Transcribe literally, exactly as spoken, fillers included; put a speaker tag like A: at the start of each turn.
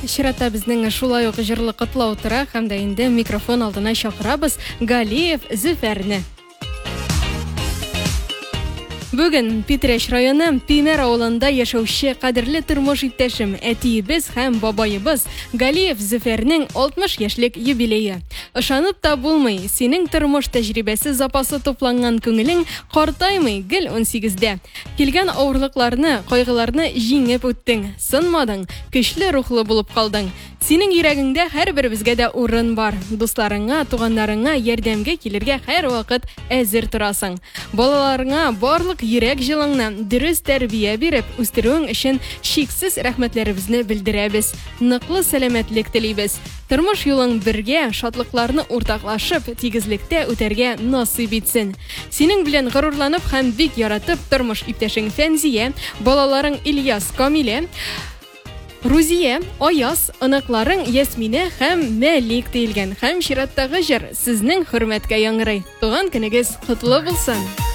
A: чирата безнең шулай ук җырлы котлау тора һәм дә инде микрофон алдына чакырабыз Галиев Зөфәрне. Бүген Питрәч районы Пимер авылында яшәүче кадерле тормыш иптәшем, әтиебез һәм бабаебыз Галиев Зөфәрнең алтмыш яшьлек юбилее. Ышанып та булмый, синең тормыш тәҗрибәсе запасы тупланган күңелең картаймый гел унсигездә. Килгән авырлыкларны, кайгыларны җиңеп үттең, сынмадың, көчле рухлы булып калдың. Синең йөрәгеңдә һәрберебезгә дә урын бар. Дусларыңа, туганнарыңа ярдәмгә килергә һәр вакыт әзер торасың. Балаларыңа барлык йөрәк җылыңны дөрес тәрбия биреп үстерүең өчен чиксез рәхмәтләребезне белдерәбез. Ныклы сәламәтлек телибез. Тормыш юлың бергә, шатлыкларны уртаклашып, тигезлектә үтәргә насыйп итсен. Синең белән горурланып һәм бик яратып тормыш иптәшең Фәнзия, балаларың Ильяс, Камилә, Рузия, Аяз, ыныкларың Ясминә һәм Мәлик тиелгән һәм чираттагы җыр сезнең хөрмәткә яңгырый. Туган көнегез котлы булсын.